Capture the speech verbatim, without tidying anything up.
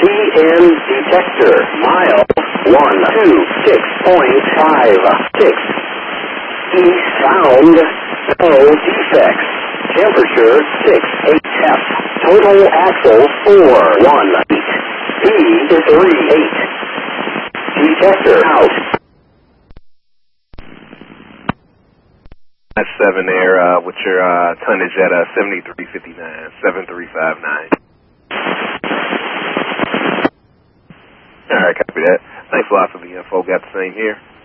P M detector, mile one two six point five six. East sound, no defects. Temperature six eight F. Total axle four one eight. Speed three eight. Detector out. That's seven there uh, with your uh, tonnage at uh, seventy-three fifty-nine, seven three five nine. All right, copy that. Thanks a lot for the info. Got the same here.